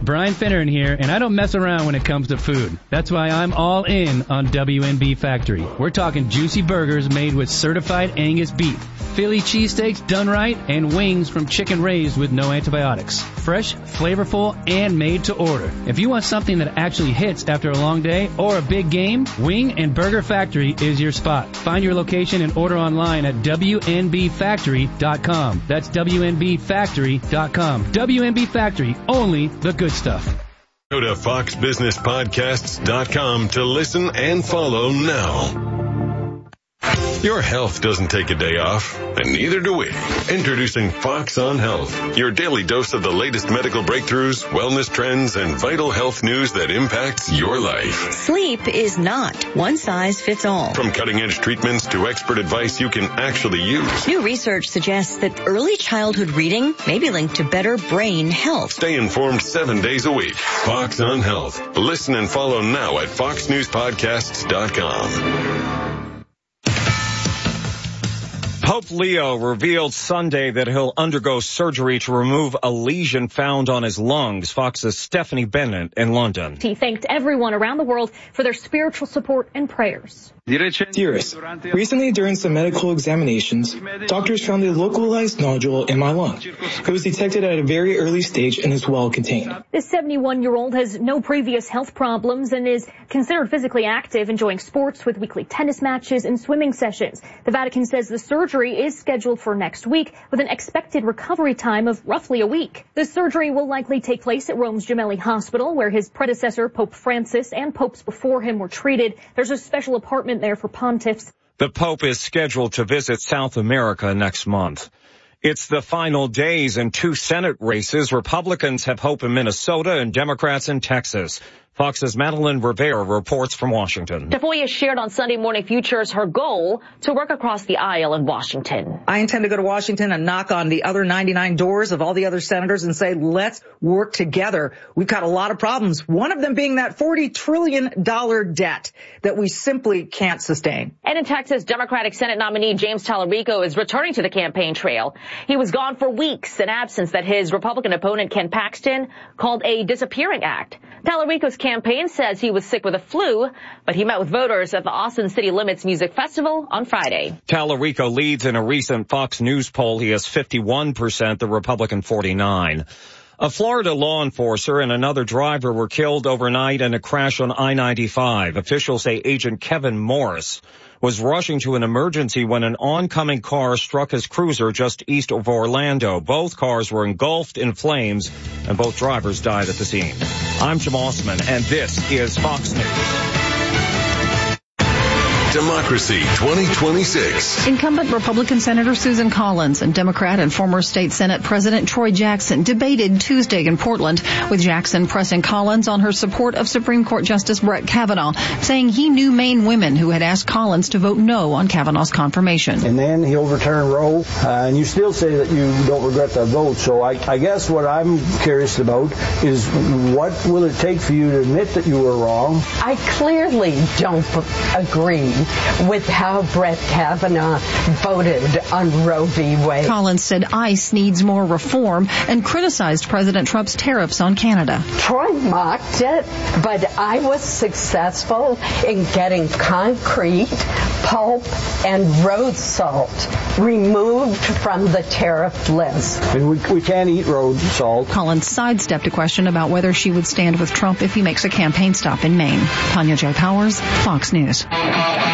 Brian Finneran here, and I don't mess around when it comes to food. That's why I'm all in on WNB Factory. We're talking juicy burgers made with certified Angus beef, Philly cheesesteaks done right, and wings from chicken raised with no antibiotics. Fresh, flavorful, and made to order. If you want something that actually hits after a long day or a big game, Wing and Burger Factory is your spot. Find your location and order online at WNBFactory.com. That's WNBFactory.com. WNB Factory, only the good stuff. Go to FoxBusinessPodcasts.com to listen and follow now. Your health doesn't take a day off, and neither do we. Introducing Fox on Health, your daily dose of the latest medical breakthroughs, wellness trends, and vital health news that impacts your life. Sleep is not one size fits all. From cutting-edge treatments to expert advice you can actually use. New research suggests that early childhood reading may be linked to better brain health. Stay informed 7 days a week. Fox on Health. Listen and follow now at FoxNewsPodcasts.com. Pope Leo revealed Sunday that he'll undergo surgery to remove a lesion found on his lungs. Fox's Stephanie Bennett in London. He thanked everyone around the world for their spiritual support and prayers. Dearest, recently during some medical examinations, doctors found a localized nodule in my lung. It was detected at a very early stage and is well contained. This 71-year-old has no previous health problems and is considered physically active, enjoying sports with weekly tennis matches and swimming sessions. The Vatican says the surgery is scheduled for next week with an expected recovery time of roughly a week. The surgery will likely take place at Rome's Gemelli Hospital, where his predecessor, Pope Francis, and popes before him were treated. There's a special apartment there for pontiffs. The Pope is scheduled to visit South America next month. It's the final days in 2 Senate races. Republicans have hope in Minnesota and Democrats in Texas. Fox's Madeline Rivera reports from Washington. Tafoya shared on Sunday Morning Futures her goal to work across the aisle in Washington. I intend to go to Washington and knock on the other 99 doors of all the other senators and say, let's work together. We've got a lot of problems, one of them being that $40 trillion debt that we simply can't sustain. And in Texas, Democratic Senate nominee James Tallarico is returning to the campaign trail. He was gone for weeks, an absence that his Republican opponent Ken Paxton called a disappearing act. Tallarico's campaign says he was sick with a flu, but he met with voters at the Austin City Limits Music Festival on Friday. Tallarico leads in a recent Fox News poll. He has 51%, the Republican 49%. A Florida law enforcer and another driver were killed overnight in a crash on I-95. Officials say Agent Kevin Morris was rushing to an emergency when an oncoming car struck his cruiser just east of Orlando. Both cars were engulfed in flames, and both drivers died at the scene. I'm Jim Osman, and this is Fox News. Democracy 2026. Incumbent Republican Senator Susan Collins and Democrat and former state Senate President Troy Jackson debated Tuesday in Portland, with Jackson pressing Collins on her support of Supreme Court Justice Brett Kavanaugh, saying he knew Maine women who had asked Collins to vote no on Kavanaugh's confirmation. And then he overturned Roe, and you still say that you don't regret that vote. So I guess what I'm curious about is what will it take for you to admit that you were wrong? I clearly don't agree with how Brett Kavanaugh voted on Roe v. Wade. Collins said ICE needs more reform and criticized President Trump's tariffs on Canada. Troy mocked it, but I was successful in getting concrete, pulp, and road salt removed from the tariff list. And we can't eat road salt. Collins sidestepped a question about whether she would stand with Trump if he makes a campaign stop in Maine. Tanya J. Powers, Fox News.